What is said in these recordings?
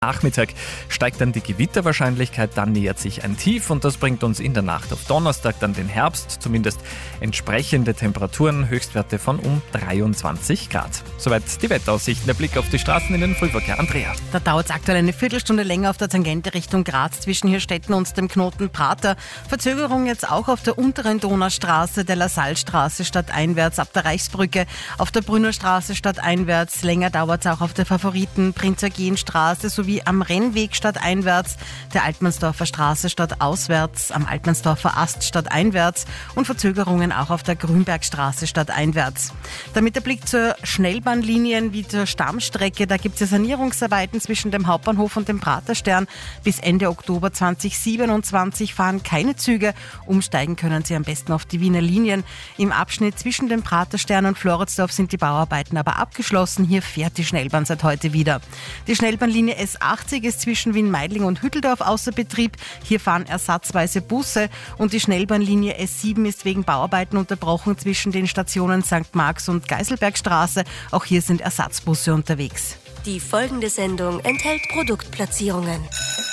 Nachmittag steigt dann die Gewitterwahrscheinlichkeit, dann nähert sich ein Tief und das bringt uns in der Nacht auf Donnerstag dann den Herbst, zumindest entsprechende Temperaturen, Höchstwerte von um 23 Grad. Soweit die Wetteraussichten, der Blick auf die Straßen in den Frühverkehr. Andrea. Da dauert es aktuell eine Viertelstunde länger auf der Tangente Richtung Graz zwischen Hirstetten und dem Knoten Prater. Verzögerung jetzt auch auf der unteren Donaustraße, der Lassalstraße stadteinwärts ab der Reichsbrücke, auf der Brünnerstraße stadteinwärts. Länger dauert es auch auf der Favoriten Prinz-Eugen-Straße sowie am Rennweg stadteinwärts, der Altmannsdorfer Straße stadtauswärts, am Altmannsdorfer Ast stadteinwärts und Verzögerungen auch auf der Grünbergstraße stadteinwärts. Damit der Blick zur Schnellbahnlinien wie zur Stammstrecke, da gibt es ja Sanierungsarbeiten zwischen dem Hauptbahnhof und dem Praterstern. Bis Ende Oktober 2027 fahren keine Züge. Umsteigen können Sie am besten auf die Wiener Linien. Im Abschnitt zwischen dem Praterstern und Floridsdorf sind die Bauarbeiten aber abgeschlossen. Hier fährt die Schnellbahn seit heute wieder. Die Schnellbahnlinie S80 ist zwischen Wien-Meidling und Hütteldorf außer Betrieb. Hier fahren ersatzweise Busse und die Schnellbahnlinie S7 ist wegen Bauarbeiten unterbrochen zwischen den Stationen St. Marx und Geiselbergstraße. Auch hier sind Ersatzbusse unterwegs. Die folgende Sendung enthält Produktplatzierungen.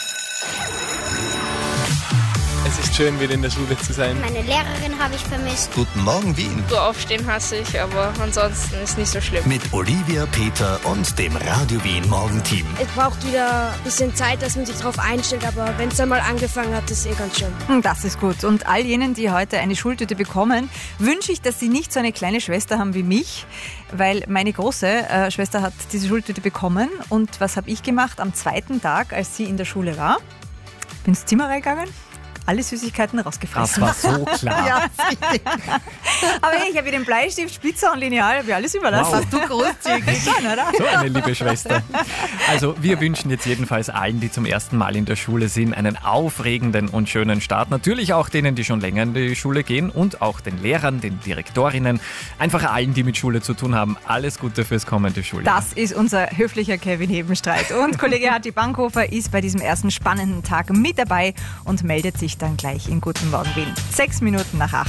Es ist schön, wieder in der Schule zu sein. Meine Lehrerin habe ich vermisst. Guten Morgen, Wien. So aufstehen hasse ich, aber ansonsten ist nicht so schlimm. Mit Olivia, Peter und dem Radio Wien Morgenteam. Es braucht wieder ein bisschen Zeit, dass man sich darauf einstellt, aber wenn es einmal angefangen hat, ist es ganz schön. Das ist gut. Und all jenen, die heute eine Schultüte bekommen, wünsche ich, dass sie nicht so eine kleine Schwester haben wie mich, weil meine große Schwester hat diese Schultüte bekommen. Und was habe ich gemacht am zweiten Tag, als sie in der Schule war? Bin ins Zimmer reingegangen, alle Süßigkeiten rausgefressen. Das war so klar. Ja, aber hey, ich habe ihr den Bleistift, Spitzer und Lineal, habe ich alles überlassen. Wow. Hast du großzügig. Schon, oder? So eine liebe Schwester. Also wir wünschen jetzt jedenfalls allen, die zum ersten Mal in der Schule sind, einen aufregenden und schönen Start. Natürlich auch denen, die schon länger in die Schule gehen und auch den Lehrern, den Direktorinnen, einfach allen, die mit Schule zu tun haben. Alles Gute fürs kommende Schuljahr. Das ist unser höflicher Kevin Hebenstreit. Und Kollege Hatti Bankhofer ist bei diesem ersten spannenden Tag mit dabei und meldet sich dann gleich in Guten Morgen Wien. 6 Minuten nach 8.